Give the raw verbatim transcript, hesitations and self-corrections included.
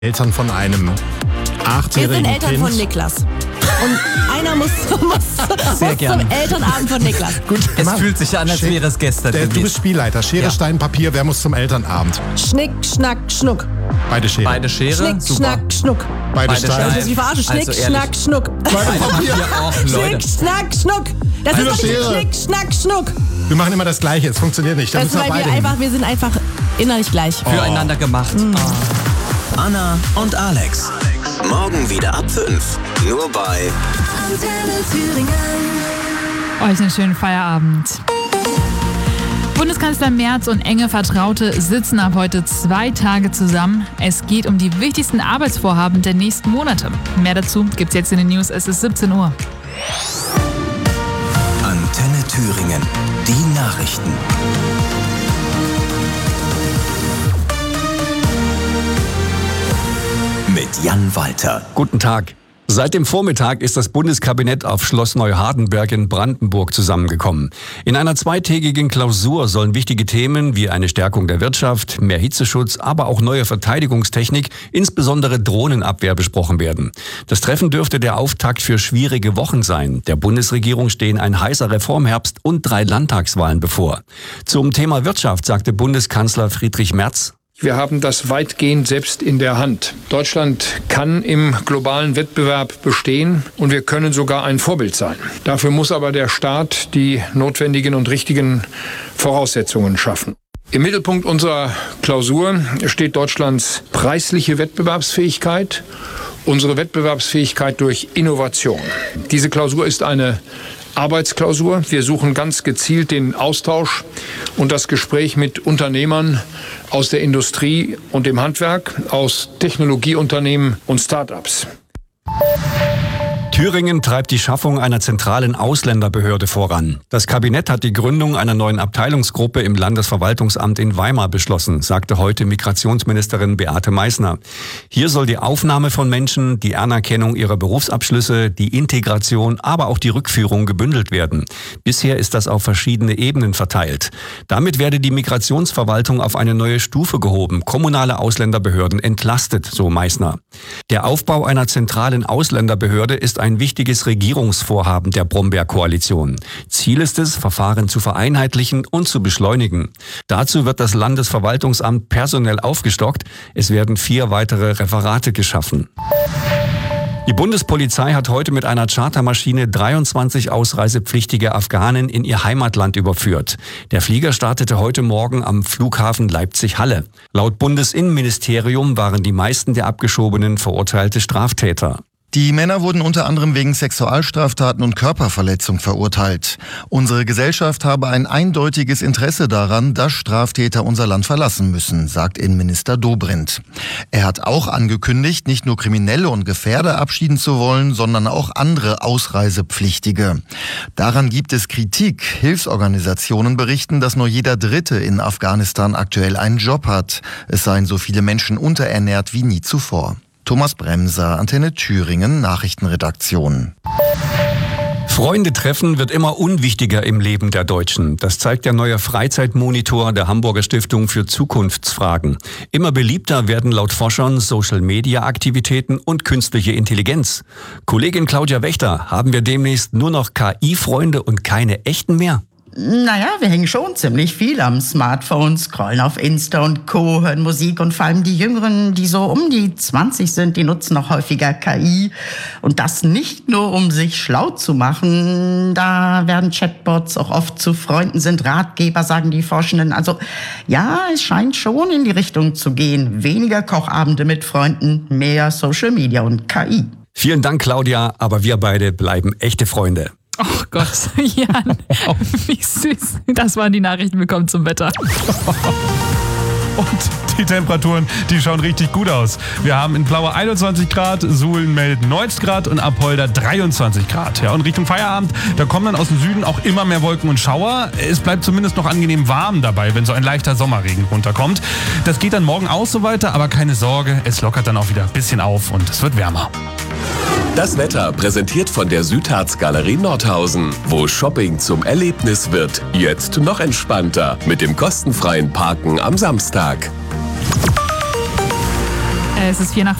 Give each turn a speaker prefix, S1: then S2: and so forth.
S1: Eltern von einem achtjährigen
S2: Wir sind Eltern
S1: Kind.
S2: von Niklas. Und einer muss, muss, muss zum Elternabend von Niklas.
S1: Gut,
S3: Es
S1: Mann.
S3: fühlt sich an, als wäre es gestern.
S1: Der, du
S3: gewesen.
S1: bist Spielleiter. Schere,
S3: Ja.
S1: Stein, Papier. Wer muss zum Elternabend?
S2: Schnick, Schnack, Schnuck.
S1: Beide Schere.
S3: Beide Schere.
S2: Schnick,
S3: Super.
S2: Schnack, Schnuck.
S1: Beide
S3: Beide
S1: Steine.
S3: Steine.
S2: Das ist wie verarsche. Schnick,
S3: Also ehrlich.
S2: Schnack, Schnuck.
S1: Beide Papier.
S3: Papier auch, Leute.
S2: Schnick, Schnack, Schnuck. Das
S1: Beide
S2: ist doch nicht
S1: Schere.
S2: Schnick, Schnack, Schnuck.
S1: Wir machen immer das Gleiche. Es funktioniert nicht. Da
S2: Das ist,
S1: müssen wir
S2: weil wir
S1: beide hin.
S2: einfach, wir sind einfach innerlich gleich.
S3: Füreinander gemacht.
S4: Anna und Alex. Morgen wieder ab fünf. Nur bei
S5: Euch einen schönen Feierabend. Bundeskanzler Merz und enge Vertraute sitzen ab heute zwei Tage zusammen. Es geht um die wichtigsten Arbeitsvorhaben der nächsten Monate. Mehr dazu gibt's jetzt in den News. Es ist siebzehn Uhr.
S4: Antenne Thüringen. Die Nachrichten. Mit Jan Walter.
S6: Guten Tag. Seit dem Vormittag ist das Bundeskabinett auf Schloss Neuhardenberg in Brandenburg zusammengekommen. In einer zweitägigen Klausur sollen wichtige Themen wie eine Stärkung der Wirtschaft, mehr Hitzeschutz, aber auch neue Verteidigungstechnik, insbesondere Drohnenabwehr, besprochen werden. Das Treffen dürfte der Auftakt für schwierige Wochen sein. Der Bundesregierung stehen ein heißer Reformherbst und drei Landtagswahlen bevor. Zum Thema Wirtschaft sagte Bundeskanzler Friedrich Merz:
S7: Wir haben das weitgehend selbst in der Hand. Deutschland kann im globalen Wettbewerb bestehen und wir können sogar ein Vorbild sein. Dafür muss aber der Staat die notwendigen und richtigen Voraussetzungen schaffen. Im Mittelpunkt unserer Klausur steht Deutschlands preisliche Wettbewerbsfähigkeit, unsere Wettbewerbsfähigkeit durch Innovation. Diese Klausur ist eine Arbeitsklausur. Wir suchen ganz gezielt den Austausch und das Gespräch mit Unternehmern aus der Industrie und dem Handwerk, aus Technologieunternehmen und Start-ups.
S6: Thüringen treibt die Schaffung einer zentralen Ausländerbehörde voran. Das Kabinett hat die Gründung einer neuen Abteilungsgruppe im Landesverwaltungsamt in Weimar beschlossen, sagte heute Migrationsministerin Beate Meißner. Hier soll die Aufnahme von Menschen, die Anerkennung ihrer Berufsabschlüsse, die Integration, aber auch die Rückführung gebündelt werden. Bisher ist das auf verschiedene Ebenen verteilt. Damit werde die Migrationsverwaltung auf eine neue Stufe gehoben, kommunale Ausländerbehörden entlastet, so Meißner. Der Aufbau einer zentralen Ausländerbehörde ist ein wichtiges Regierungsvorhaben der Brombeer-Koalition. Ziel ist es, Verfahren zu vereinheitlichen und zu beschleunigen. Dazu wird das Landesverwaltungsamt personell aufgestockt. Es werden vier weitere Referate geschaffen. Die Bundespolizei hat heute mit einer Chartermaschine dreiundzwanzig ausreisepflichtige Afghanen in ihr Heimatland überführt. Der Flieger startete heute Morgen am Flughafen Leipzig-Halle. Laut Bundesinnenministerium waren die meisten der Abgeschobenen verurteilte Straftäter.
S8: Die Männer wurden unter anderem wegen Sexualstraftaten und Körperverletzung verurteilt. Unsere Gesellschaft habe ein eindeutiges Interesse daran, dass Straftäter unser Land verlassen müssen, sagt Innenminister Dobrindt. Er hat auch angekündigt, nicht nur Kriminelle und Gefährder abschieden zu wollen, sondern auch andere Ausreisepflichtige. Daran gibt es Kritik. Hilfsorganisationen berichten, dass nur jeder Dritte in Afghanistan aktuell einen Job hat. Es seien so viele Menschen unterernährt wie nie zuvor. Thomas Bremser, Antenne Thüringen, Nachrichtenredaktion.
S6: Freunde treffen wird immer unwichtiger im Leben der Deutschen. Das zeigt der neue Freizeitmonitor der Hamburger Stiftung für Zukunftsfragen. Immer beliebter werden laut Forschern Social-Media-Aktivitäten und künstliche Intelligenz. Kollegin Claudia Wächter, haben wir demnächst nur noch K I-Freunde und keine echten mehr?
S9: Naja, wir hängen schon ziemlich viel am Smartphone, scrollen auf Insta und Co., hören Musik und vor allem die Jüngeren, die so um die zwanzig sind, die nutzen noch häufiger K I. Und das nicht nur, um sich schlau zu machen. Da werden Chatbots auch oft zu Freunden, sind Ratgeber, sagen die Forschenden. Also ja, es scheint schon in die Richtung zu gehen. Weniger Kochabende mit Freunden, mehr Social Media und K I.
S6: Vielen Dank, Claudia, aber wir beide bleiben echte Freunde.
S5: Oh Gott, Jan, wie süß. Das waren die Nachrichten. Willkommen zum Wetter.
S10: Und die Temperaturen, die schauen richtig gut aus. Wir haben in Plaue einundzwanzig Grad, Suhlen meldet neunzehn Grad und Apolda dreiundzwanzig Grad. Ja, und Richtung Feierabend, da kommen dann aus dem Süden auch immer mehr Wolken und Schauer. Es bleibt zumindest noch angenehm warm dabei, wenn so ein leichter Sommerregen runterkommt. Das geht dann morgen auch so weiter, aber keine Sorge, es lockert dann auch wieder ein bisschen auf und es wird wärmer.
S11: Das Wetter präsentiert von der Südharz-Galerie Nordhausen, wo Shopping zum Erlebnis wird. Jetzt noch entspannter mit dem kostenfreien Parken am Samstag.
S5: Es ist vier nach